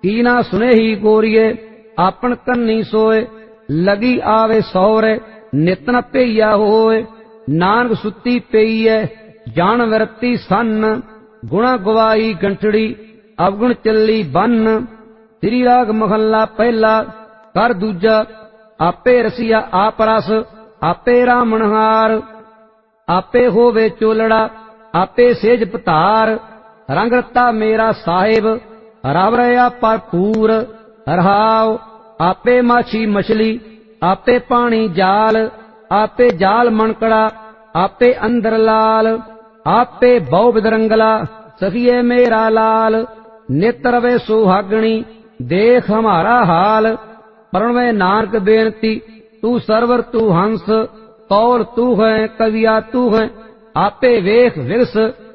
कीना सुनेही गोरिए आपन कन्नी सोए लगी आवे सौरे नितन पेया होए नानक सुती पेई है जान वरती सन गुणा गवाई गंठड़ी अवगुण चली बन श्री राग महला पहला कर दूजा आपे रसिया आप रस आपे रामनहार आपे होवे चोलड़ा आपे सेज पतार रंग रता मेरा साहिब रव रहा भरपूर रहाव आपे माछी मछली आपे पानी जाल आपे जाल मनकड़ा आपे अंदर लाल आपे बहु बिदरंगला सखिए मेरा लाल नेत्र वे सुहागणी देख हमारा हाल प्रणवे नानक बेनती तू सरवर तू हंस कौल तू है कविया तू है आपे वेख विरस